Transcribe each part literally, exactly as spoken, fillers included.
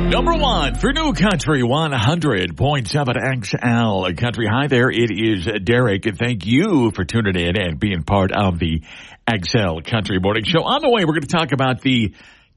Number one for New Country one hundred point seven X L Country. Hi there, it is Derek, and thank you for tuning in and being part of the X L Country Morning Show. On the way, we're going to talk about the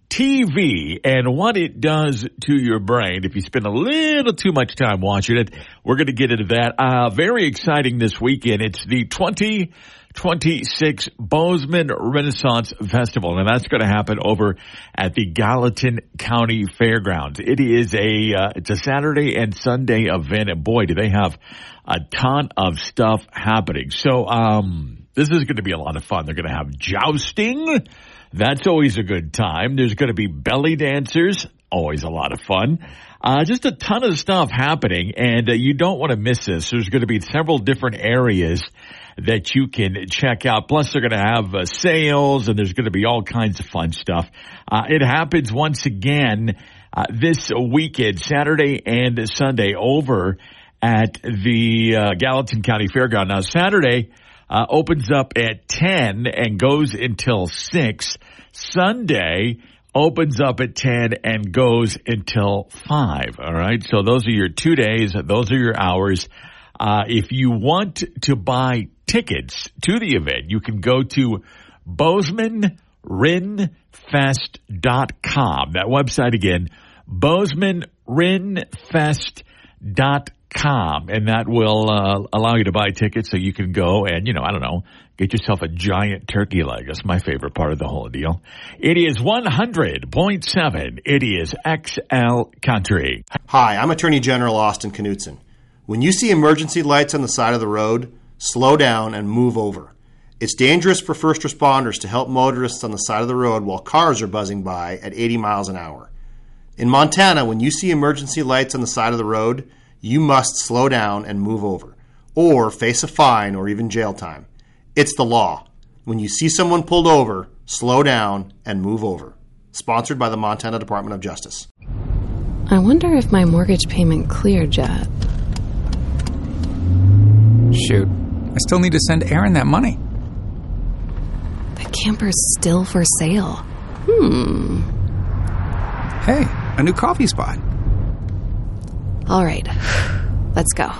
T V and what it does to your brain if you spend a little too much time watching it. We're going to get into that. Uh, very exciting this weekend. It's the twenty twenty-six Bozeman Renaissance Festival, and that's going to happen over at the Gallatin County Fairgrounds. It is a uh, it's a Saturday and Sunday event, and boy, do they have a ton of stuff happening. So um, this is going to be a lot of fun. They're going to have jousting. That's always a good time. There's going to be belly dancers. Always a lot of fun. Uh, just a ton of stuff happening, and uh, you don't want to miss this. There's going to be several different areas that you can check out. Plus, they're going to have uh, sales, and there's going to be all kinds of fun stuff. Uh, it happens once again uh, this weekend, Saturday and Sunday, over at the uh, Gallatin County Fairground. Now, Saturday uh, opens up at ten and goes until six. Sunday opens up at ten and goes until five. All right. So those are your two days. Those are your hours. Uh, if you want to buy tickets to the event, you can go to bozeman ren fest dot com. That website again, bozeman ren fest dot com. And that will uh, allow you to buy tickets so you can go and, you know, I don't know, get yourself a giant turkey leg. That's my favorite part of the whole deal. It is one hundred point seven. It is X L Country. Hi, I'm Attorney General Austin Knutson. When you see emergency lights on the side of the road, slow down and move over. It's dangerous for first responders to help motorists on the side of the road while cars are buzzing by at eighty miles an hour. In Montana, when you see emergency lights on the side of the road, you must slow down and move over, or face a fine or even jail time. It's the law. When you see someone pulled over, slow down and move over. Sponsored by the Montana Department of Justice. I wonder if my mortgage payment cleared yet. Shoot, I still need to send Aaron that money. The camper's still for sale. Hmm. Hey, a new coffee spot. All right, let's go.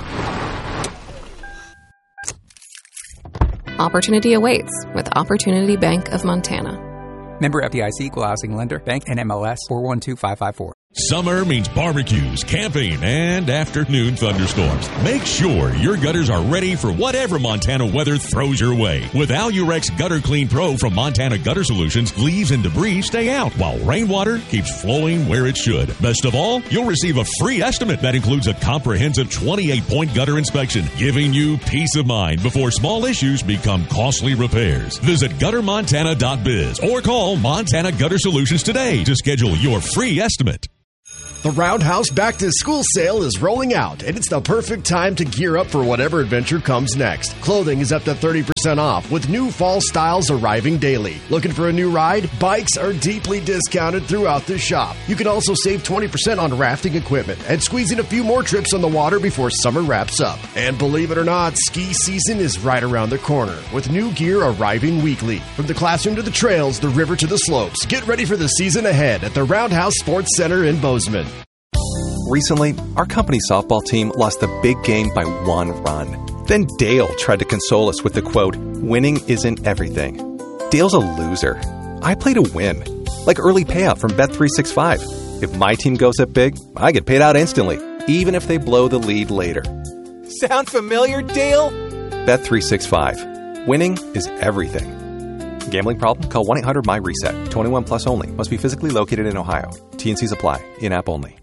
Opportunity awaits with Opportunity Bank of Montana. Member F D I C, Equal Housing Lender, Bank N M L S four one two five five four. Summer means barbecues, camping, and afternoon thunderstorms. Make sure your gutters are ready for whatever Montana weather throws your way. With Alurex Gutter Clean Pro from Montana Gutter Solutions, leaves and debris stay out while rainwater keeps flowing where it should. Best of all, you'll receive a free estimate that includes a comprehensive twenty-eight point gutter inspection, giving you peace of mind before small issues become costly repairs. Visit gutter montana dot biz or call Montana Gutter Solutions today to schedule your free estimate. The Roundhouse Back to School sale is rolling out, and it's the perfect time to gear up for whatever adventure comes next. Clothing is up to thirty percent off, with new fall styles arriving daily. Looking for a new ride? Bikes are deeply discounted throughout the shop. You can also save twenty percent on rafting equipment and squeeze in a few more trips on the water before summer wraps up. And believe it or not, ski season is right around the corner, with new gear arriving weekly. From the classroom to the trails, the river to the slopes, get ready for the season ahead at the Roundhouse Sports Center in Bozeman. Recently, our company softball team lost the big game by one run. Then Dale tried to console us with the quote, "Winning isn't everything." Dale's a loser. I play to win. Like early payout from Bet three sixty-five. If my team goes up big, I get paid out instantly, even if they blow the lead later. Sound familiar, Dale? Bet three sixty-five. Winning is everything. Gambling problem? Call one eight hundred M Y RESET. twenty-one plus only. Must be physically located in Ohio. T and C's apply. In-app only.